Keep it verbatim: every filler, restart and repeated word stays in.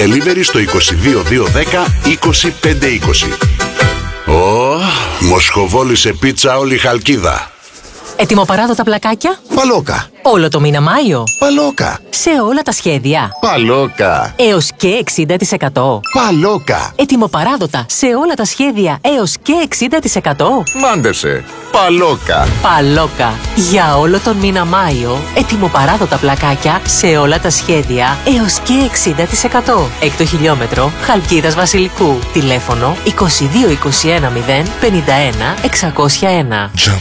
Delivery στο είκοσι δύο δύο δέκα είκοσι πέντε είκοσι. Ω, μοσχοβόλησε πίτσα όλη η Χαλκίδα. Ετοιμοπαράδοτα πλακάκια. Παλόκα. Όλο το μήνα Μάιο. Παλόκα. Σε όλα τα σχέδια. Παλόκα. Έως και εξήντα τοις εκατό. Παλόκα. Ετοιμοπαράδοτα σε όλα τα σχέδια έως και εξήντα τοις εκατό. Μάντεψε. Παλόκα. Παλόκα. Για όλο τον μήνα Μάιο, ετοιμοπαράδοτα πλακάκια σε όλα τα σχέδια έως και εξήντα τοις εκατό. Έκτο χιλιόμετρο Χαλκίδας Βασιλικού. Τηλέφωνο είκοσι δύο είκοσι ένα μηδέν πενήντα ένα εξακόσια ένα. Jump